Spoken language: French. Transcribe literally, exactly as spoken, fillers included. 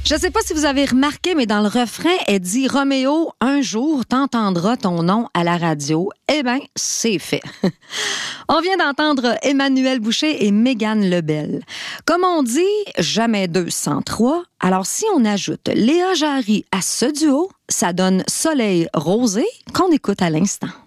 Je ne sais pas si vous avez remarqué, mais dans le refrain, elle dit « Roméo, un jour, t'entendras ton nom à la radio. » Eh bien, c'est fait. On vient d'entendre Emmanuel Boucher et Mégane Lebel. Comme on dit, jamais deux sans trois. Alors, si on ajoute Léa Jarry à ce duo, ça donne Soleil rosé qu'on écoute à l'instant.